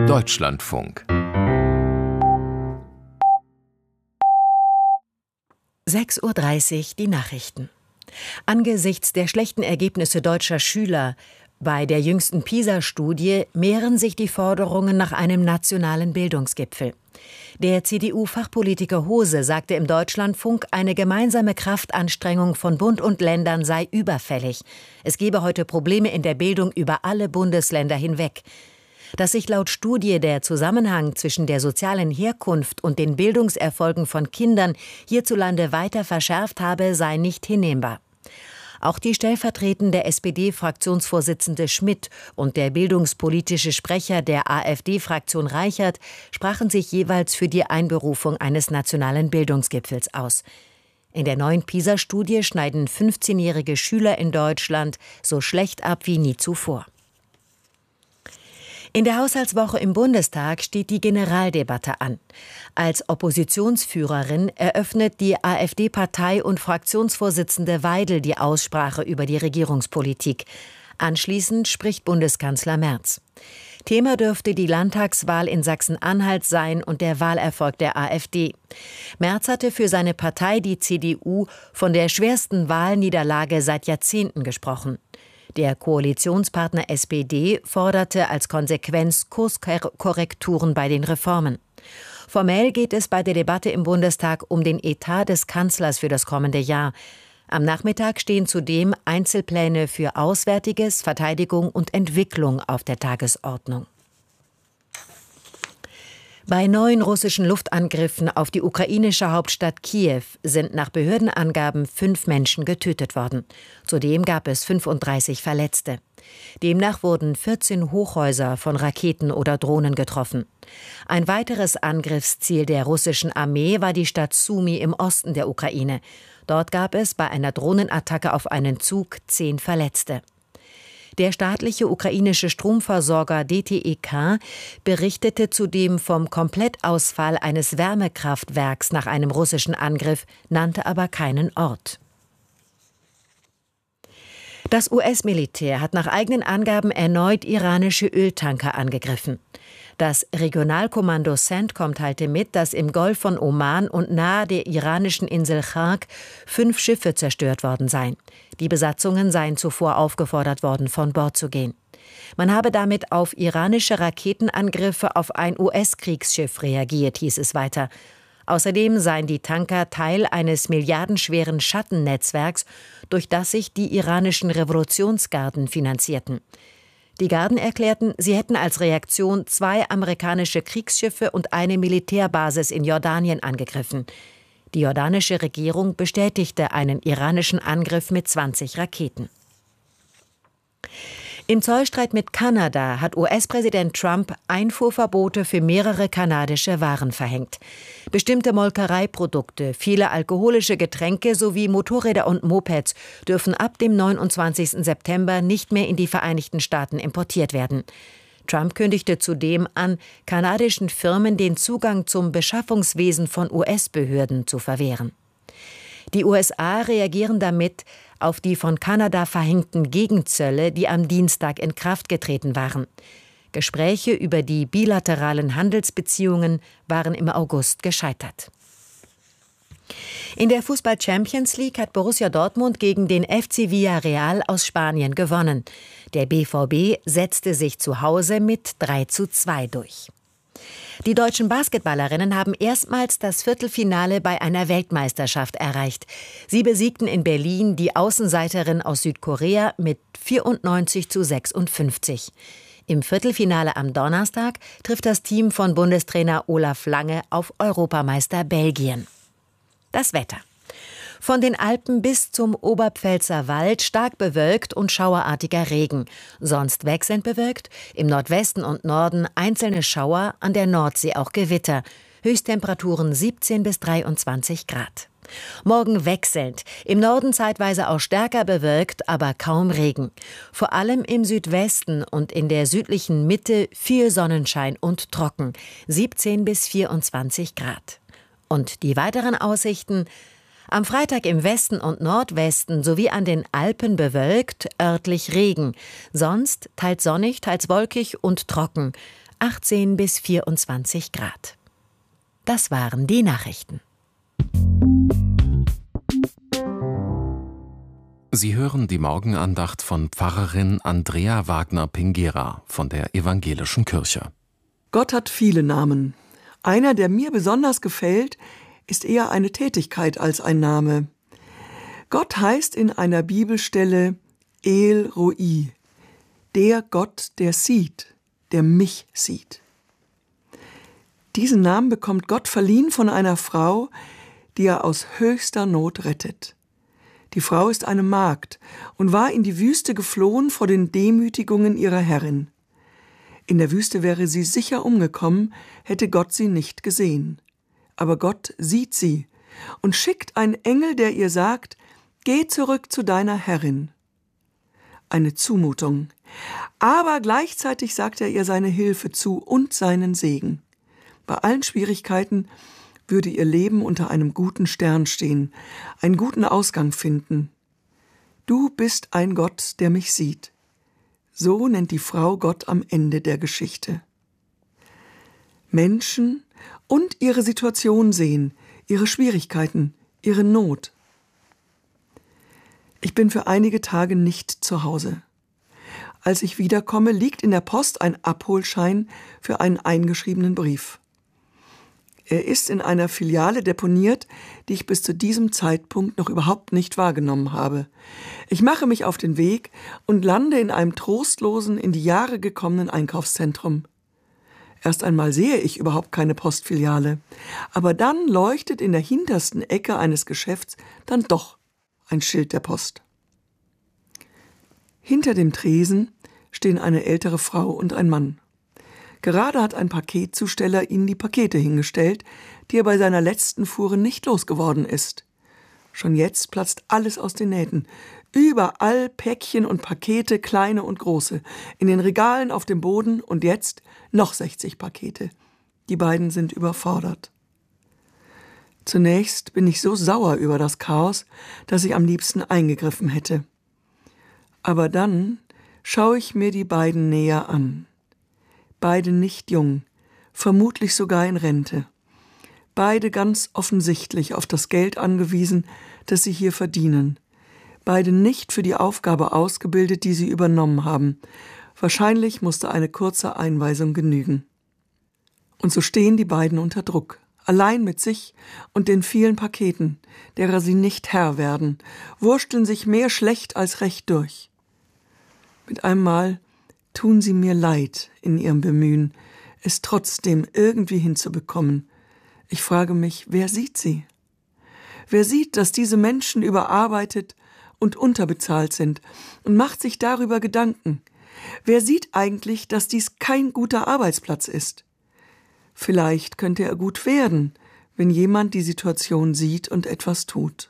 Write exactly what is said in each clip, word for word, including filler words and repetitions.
Deutschlandfunk. sechs Uhr dreißig, die Nachrichten. Angesichts der schlechten Ergebnisse deutscher Schüler bei der jüngsten PISA-Studie mehren sich die Forderungen nach einem nationalen Bildungsgipfel. Der C D U-Fachpolitiker Hose sagte im Deutschlandfunk, eine gemeinsame Kraftanstrengung von Bund und Ländern sei überfällig. Es gebe heute Probleme in der Bildung über alle Bundesländer hinweg. Dass sich laut Studie der Zusammenhang zwischen der sozialen Herkunft und den Bildungserfolgen von Kindern hierzulande weiter verschärft habe, sei nicht hinnehmbar. Auch die stellvertretende S P D-Fraktionsvorsitzende Schmidt und der bildungspolitische Sprecher der AfD-Fraktion Reichert sprachen sich jeweils für die Einberufung eines nationalen Bildungsgipfels aus. In der neuen PISA-Studie schneiden fünfzehnjährige Schüler in Deutschland so schlecht ab wie nie zuvor. In der Haushaltswoche im Bundestag steht die Generaldebatte an. Als Oppositionsführerin eröffnet die AfD-Partei- und Fraktionsvorsitzende Weidel die Aussprache über die Regierungspolitik. Anschließend spricht Bundeskanzler Merz. Thema dürfte die Landtagswahl in Sachsen-Anhalt sein und der Wahlerfolg der AfD. Merz hatte für seine Partei, die C D U, von der schwersten Wahlniederlage seit Jahrzehnten gesprochen. Der Koalitionspartner S P D forderte als Konsequenz Kurskorrekturen bei den Reformen. Formell geht es bei der Debatte im Bundestag um den Etat des Kanzlers für das kommende Jahr. Am Nachmittag stehen zudem Einzelpläne für Auswärtiges, Verteidigung und Entwicklung auf der Tagesordnung. Bei neuen russischen Luftangriffen auf die ukrainische Hauptstadt Kiew sind nach Behördenangaben fünf Menschen getötet worden. Zudem gab es fünfunddreißig Verletzte. Demnach wurden vierzehn Hochhäuser von Raketen oder Drohnen getroffen. Ein weiteres Angriffsziel der russischen Armee war die Stadt Sumy im Osten der Ukraine. Dort gab es bei einer Drohnenattacke auf einen Zug zehn Verletzte. Der staatliche ukrainische Stromversorger D T E K berichtete zudem vom Komplettausfall eines Wärmekraftwerks nach einem russischen Angriff, nannte aber keinen Ort. Das U S-Militär hat nach eigenen Angaben erneut iranische Öltanker angegriffen. Das Regionalkommando CENTCOM teilte mit, dass im Golf von Oman und nahe der iranischen Insel Chark fünf Schiffe zerstört worden seien. Die Besatzungen seien zuvor aufgefordert worden, von Bord zu gehen. Man habe damit auf iranische Raketenangriffe auf ein U S-Kriegsschiff reagiert, hieß es weiter. Außerdem seien die Tanker Teil eines milliardenschweren Schattennetzwerks, durch das sich die iranischen Revolutionsgarden finanzierten. Die Garden erklärten, sie hätten als Reaktion zwei amerikanische Kriegsschiffe und eine Militärbasis in Jordanien angegriffen. Die jordanische Regierung bestätigte einen iranischen Angriff mit zwanzig Raketen. Im Zollstreit mit Kanada hat U S-Präsident Trump Einfuhrverbote für mehrere kanadische Waren verhängt. Bestimmte Molkereiprodukte, viele alkoholische Getränke sowie Motorräder und Mopeds dürfen ab dem neunundzwanzigsten September nicht mehr in die Vereinigten Staaten importiert werden. Trump kündigte zudem an, kanadischen Firmen den Zugang zum Beschaffungswesen von U S-Behörden zu verwehren. Die U S A reagieren damit auf die von Kanada verhängten Gegenzölle, die am Dienstag in Kraft getreten waren. Gespräche über die bilateralen Handelsbeziehungen waren im August gescheitert. In der Fußball-Champions League hat Borussia Dortmund gegen den F C Villarreal aus Spanien gewonnen. Der B V B setzte sich zu Hause mit drei zu zwei durch. Die deutschen Basketballerinnen haben erstmals das Viertelfinale bei einer Weltmeisterschaft erreicht. Sie besiegten in Berlin die Außenseiterin aus Südkorea mit vierundneunzig zu sechsundfünfzig. Im Viertelfinale am Donnerstag trifft das Team von Bundestrainer Olaf Lange auf Europameister Belgien. Das Wetter. Von den Alpen bis zum Oberpfälzer Wald stark bewölkt und schauerartiger Regen. Sonst wechselnd bewölkt, im Nordwesten und Norden einzelne Schauer, an der Nordsee auch Gewitter. Höchsttemperaturen siebzehn bis dreiundzwanzig Grad. Morgen wechselnd, im Norden zeitweise auch stärker bewölkt, aber kaum Regen. Vor allem im Südwesten und in der südlichen Mitte viel Sonnenschein und trocken, siebzehn bis vierundzwanzig Grad. Und die weiteren Aussichten: am Freitag im Westen und Nordwesten sowie an den Alpen bewölkt, örtlich Regen. Sonst teils sonnig, teils wolkig und trocken. achtzehn bis vierundzwanzig Grad. Das waren die Nachrichten. Sie hören die Morgenandacht von Pfarrerin Andrea Wagner-Pingera von der Evangelischen Kirche. Gott hat viele Namen. Einer, der mir besonders gefällt, ist eher eine Tätigkeit als ein Name. Gott heißt in einer Bibelstelle El Roi, der Gott, der sieht, der mich sieht. Diesen Namen bekommt Gott verliehen von einer Frau, die er aus höchster Not rettet. Die Frau ist eine Magd und war in die Wüste geflohen vor den Demütigungen ihrer Herrin. In der Wüste wäre sie sicher umgekommen, hätte Gott sie nicht gesehen. Aber Gott sieht sie und schickt einen Engel, der ihr sagt, geh zurück zu deiner Herrin. Eine Zumutung. Aber gleichzeitig sagt er ihr seine Hilfe zu und seinen Segen. Bei allen Schwierigkeiten würde ihr Leben unter einem guten Stern stehen, einen guten Ausgang finden. Du bist ein Gott, der mich sieht. So nennt die Frau Gott am Ende der Geschichte. Menschen und ihre Situation sehen, ihre Schwierigkeiten, ihre Not. Ich bin für einige Tage nicht zu Hause. Als ich wiederkomme, liegt in der Post ein Abholschein für einen eingeschriebenen Brief. Er ist in einer Filiale deponiert, die ich bis zu diesem Zeitpunkt noch überhaupt nicht wahrgenommen habe. Ich mache mich auf den Weg und lande in einem trostlosen, in die Jahre gekommenen Einkaufszentrum. Erst einmal sehe ich überhaupt keine Postfiliale, aber dann leuchtet in der hintersten Ecke eines Geschäfts dann doch ein Schild der Post. Hinter dem Tresen stehen eine ältere Frau und ein Mann. Gerade hat ein Paketzusteller ihnen die Pakete hingestellt, die er bei seiner letzten Fuhre nicht losgeworden ist. Schon jetzt platzt alles aus den Nähten. Überall Päckchen und Pakete, kleine und große. In den Regalen, auf dem Boden und jetzt noch sechzig Pakete. Die beiden sind überfordert. Zunächst bin ich so sauer über das Chaos, dass ich am liebsten eingegriffen hätte. Aber dann schaue ich mir die beiden näher an. Beide nicht jung, vermutlich sogar in Rente. Beide ganz offensichtlich auf das Geld angewiesen, das sie hier verdienen. Beide nicht für die Aufgabe ausgebildet, die sie übernommen haben. Wahrscheinlich musste eine kurze Einweisung genügen. Und so stehen die beiden unter Druck, allein mit sich und den vielen Paketen, derer sie nicht Herr werden, wursteln sich mehr schlecht als recht durch. Mit einem Mal tun sie mir leid in ihrem Bemühen, es trotzdem irgendwie hinzubekommen. Ich frage mich, wer sieht sie? Wer sieht, dass diese Menschen überarbeitet und unterbezahlt sind und macht sich darüber Gedanken? Wer sieht eigentlich, dass dies kein guter Arbeitsplatz ist? Vielleicht könnte er gut werden, wenn jemand die Situation sieht und etwas tut.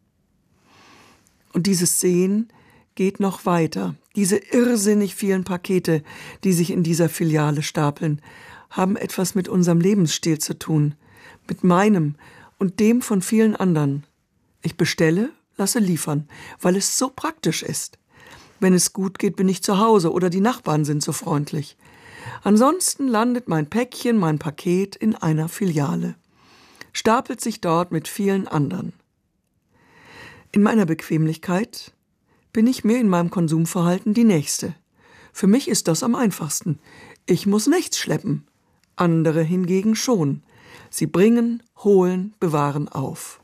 Und dieses Sehen geht noch weiter. Diese irrsinnig vielen Pakete, die sich in dieser Filiale stapeln, haben etwas mit unserem Lebensstil zu tun, mit meinem und dem von vielen anderen. Ich bestelle, lasse liefern, weil es so praktisch ist. Wenn es gut geht, bin ich zu Hause oder die Nachbarn sind so freundlich. Ansonsten landet mein Päckchen, mein Paket in einer Filiale, stapelt sich dort mit vielen anderen. In meiner Bequemlichkeit bin ich mir in meinem Konsumverhalten die Nächste. Für mich ist das am einfachsten. Ich muss nichts schleppen. Andere hingegen schon. Sie bringen, holen, bewahren auf.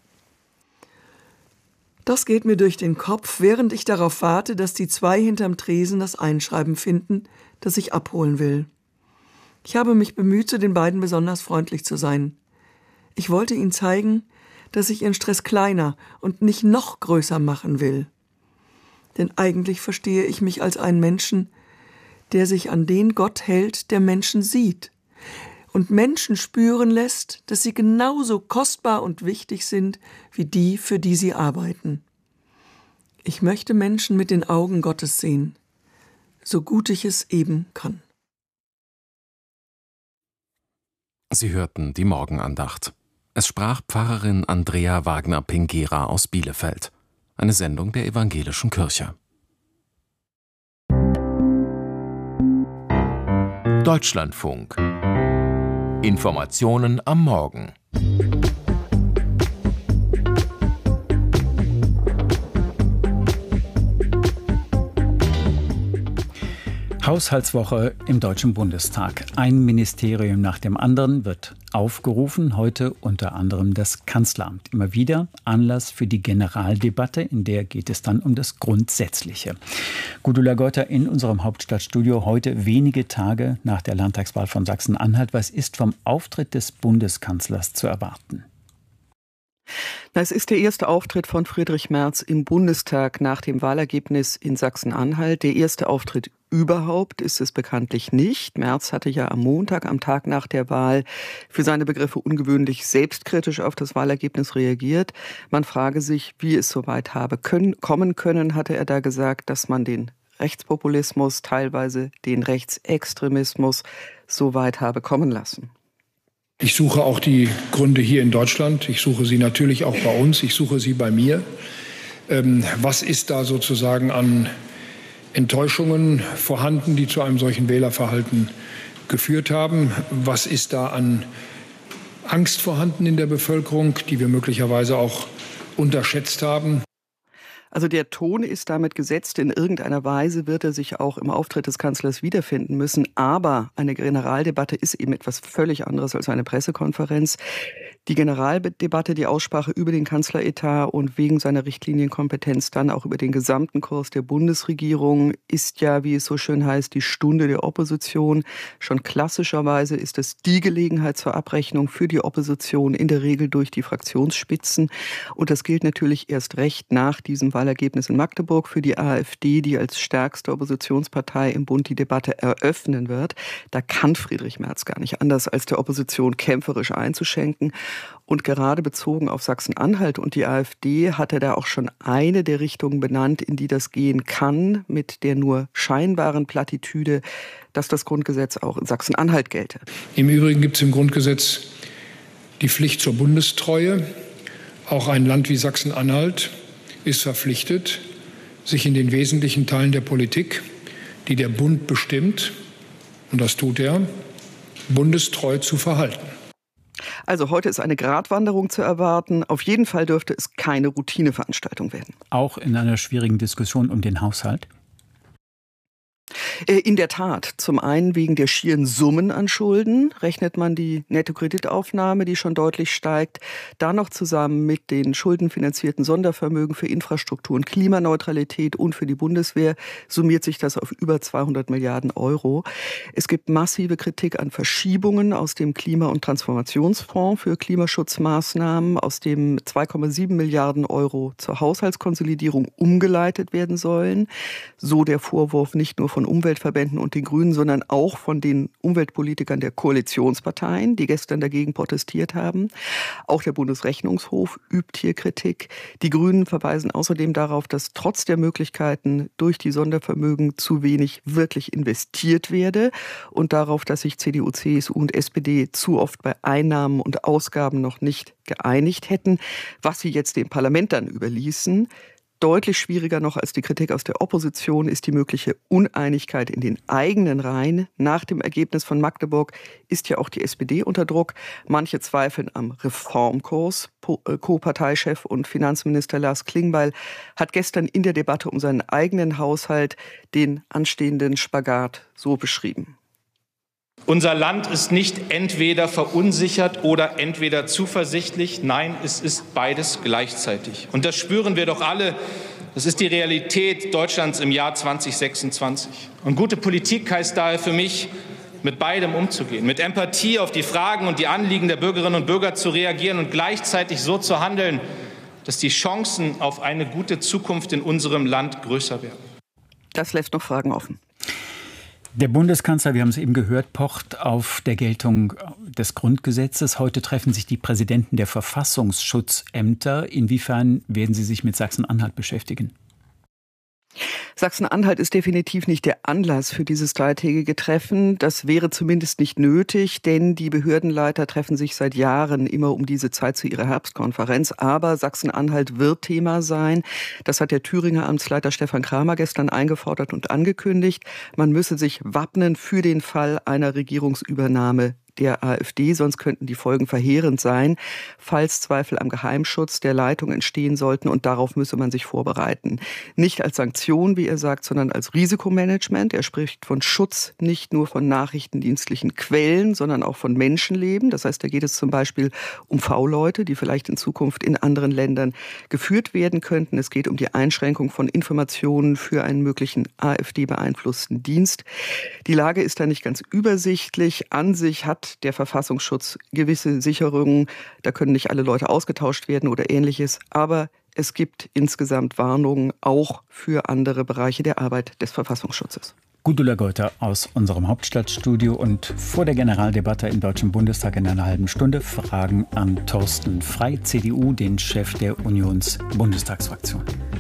Das geht mir durch den Kopf, während ich darauf warte, dass die zwei hinterm Tresen das Einschreiben finden, das ich abholen will. Ich habe mich bemüht, zu den beiden besonders freundlich zu sein. Ich wollte ihnen zeigen, dass ich ihren Stress kleiner und nicht noch größer machen will. Denn eigentlich verstehe ich mich als einen Menschen, der sich an den Gott hält, der Menschen sieht und Menschen spüren lässt, dass sie genauso kostbar und wichtig sind wie die, für die sie arbeiten. Ich möchte Menschen mit den Augen Gottes sehen, so gut ich es eben kann. Sie hörten die Morgenandacht. Es sprach Pfarrerin Andrea Wagner-Pingera aus Bielefeld. Eine Sendung der Evangelischen Kirche. Deutschlandfunk. Informationen am Morgen. Haushaltswoche im Deutschen Bundestag. Ein Ministerium nach dem anderen wird aufgerufen, heute unter anderem das Kanzleramt. Immer wieder Anlass für die Generaldebatte, in der geht es dann um das Grundsätzliche. Gudula Gotter in unserem Hauptstadtstudio, heute wenige Tage nach der Landtagswahl von Sachsen-Anhalt. Was ist vom Auftritt des Bundeskanzlers zu erwarten? Es ist der erste Auftritt von Friedrich Merz im Bundestag nach dem Wahlergebnis in Sachsen-Anhalt. Der erste Auftritt überhaupt ist es bekanntlich nicht. Merz hatte ja am Montag, am Tag nach der Wahl, für seine Begriffe ungewöhnlich selbstkritisch auf das Wahlergebnis reagiert. Man frage sich, wie es so weit habe können, kommen können, hatte er da gesagt, dass man den Rechtspopulismus, teilweise den Rechtsextremismus so weit habe kommen lassen. Ich suche auch die Gründe hier in Deutschland. Ich suche sie natürlich auch bei uns. Ich suche sie bei mir. Ähm, was ist da sozusagen an Enttäuschungen vorhanden, die zu einem solchen Wählerverhalten geführt haben? Was ist da an Angst vorhanden in der Bevölkerung, die wir möglicherweise auch unterschätzt haben? Also der Ton ist damit gesetzt. In irgendeiner Weise wird er sich auch im Auftritt des Kanzlers wiederfinden müssen. Aber eine Generaldebatte ist eben etwas völlig anderes als eine Pressekonferenz. Die Generaldebatte, die Aussprache über den Kanzleretat und wegen seiner Richtlinienkompetenz dann auch über den gesamten Kurs der Bundesregierung ist ja, wie es so schön heißt, die Stunde der Opposition. Schon klassischerweise ist es die Gelegenheit zur Abrechnung für die Opposition, in der Regel durch die Fraktionsspitzen. Und das gilt natürlich erst recht nach diesem Wahlergebnis in Magdeburg für die AfD, die als stärkste Oppositionspartei im Bund die Debatte eröffnen wird. Da kann Friedrich Merz gar nicht anders, als der Opposition kämpferisch einzuschenken. Und gerade bezogen auf Sachsen-Anhalt und die AfD hat er da auch schon eine der Richtungen benannt, in die das gehen kann, mit der nur scheinbaren Plattitüde, dass das Grundgesetz auch in Sachsen-Anhalt gelte. Im Übrigen gibt es im Grundgesetz die Pflicht zur Bundestreue. Auch ein Land wie Sachsen-Anhalt ist verpflichtet, sich in den wesentlichen Teilen der Politik, die der Bund bestimmt, und das tut er, bundestreu zu verhalten. Also heute ist eine Gratwanderung zu erwarten. Auf jeden Fall dürfte es keine Routineveranstaltung werden. Auch in einer schwierigen Diskussion um den Haushalt? In der Tat. Zum einen wegen der schieren Summen an Schulden rechnet man die Nettokreditaufnahme, die schon deutlich steigt. Da noch zusammen mit den schuldenfinanzierten Sondervermögen für Infrastruktur und Klimaneutralität und für die Bundeswehr summiert sich das auf über zweihundert Milliarden Euro. Es gibt massive Kritik an Verschiebungen aus dem Klima- und Transformationsfonds für Klimaschutzmaßnahmen, aus dem zwei Komma sieben Milliarden Euro zur Haushaltskonsolidierung umgeleitet werden sollen. So der Vorwurf nicht nur von Umweltverbänden und den Grünen, sondern auch von den Umweltpolitikern der Koalitionsparteien, die gestern dagegen protestiert haben. Auch der Bundesrechnungshof übt hier Kritik. Die Grünen verweisen außerdem darauf, dass trotz der Möglichkeiten durch die Sondervermögen zu wenig wirklich investiert werde und darauf, dass sich C D U, C S U und S P D zu oft bei Einnahmen und Ausgaben noch nicht geeinigt hätten, was sie jetzt dem Parlament dann überließen. Deutlich schwieriger noch als die Kritik aus der Opposition ist die mögliche Uneinigkeit in den eigenen Reihen. Nach dem Ergebnis von Magdeburg ist ja auch die S P D unter Druck. Manche zweifeln am Reformkurs. Co-Parteichef und Finanzminister Lars Klingbeil hat gestern in der Debatte um seinen eigenen Haushalt den anstehenden Spagat so beschrieben. Unser Land ist nicht entweder verunsichert oder entweder zuversichtlich. Nein, es ist beides gleichzeitig. Und das spüren wir doch alle. Das ist die Realität Deutschlands im Jahr zweitausendsechsundzwanzig. Und gute Politik heißt daher für mich, mit beidem umzugehen, mit Empathie auf die Fragen und die Anliegen der Bürgerinnen und Bürger zu reagieren und gleichzeitig so zu handeln, dass die Chancen auf eine gute Zukunft in unserem Land größer werden. Das lässt noch Fragen offen. Der Bundeskanzler, wir haben es eben gehört, pocht auf der Geltung des Grundgesetzes. Heute treffen sich die Präsidenten der Verfassungsschutzämter. Inwiefern werden Sie sich mit Sachsen-Anhalt beschäftigen? Sachsen-Anhalt ist definitiv nicht der Anlass für dieses dreitägige Treffen. Das wäre zumindest nicht nötig, denn die Behördenleiter treffen sich seit Jahren immer um diese Zeit zu ihrer Herbstkonferenz. Aber Sachsen-Anhalt wird Thema sein. Das hat der Thüringer Amtsleiter Stefan Kramer gestern eingefordert und angekündigt. Man müsse sich wappnen für den Fall einer Regierungsübernahme der AfD, sonst könnten die Folgen verheerend sein, falls Zweifel am Geheimschutz der Leitung entstehen sollten, und darauf müsse man sich vorbereiten. Nicht als Sanktion, wie er sagt, sondern als Risikomanagement. Er spricht von Schutz nicht nur von nachrichtendienstlichen Quellen, sondern auch von Menschenleben. Das heißt, da geht es zum Beispiel um V-Leute, die vielleicht in Zukunft in anderen Ländern geführt werden könnten. Es geht um die Einschränkung von Informationen für einen möglichen AfD-beeinflussten Dienst. Die Lage ist da nicht ganz übersichtlich. An sich hat der Verfassungsschutz gewisse Sicherungen. Da können nicht alle Leute ausgetauscht werden oder Ähnliches. Aber es gibt insgesamt Warnungen auch für andere Bereiche der Arbeit des Verfassungsschutzes. Gudula Geuter aus unserem Hauptstadtstudio. Und vor der Generaldebatte im Deutschen Bundestag in einer halben Stunde Fragen an Thorsten Frey, C D U, den Chef der Unionsbundestagsfraktion.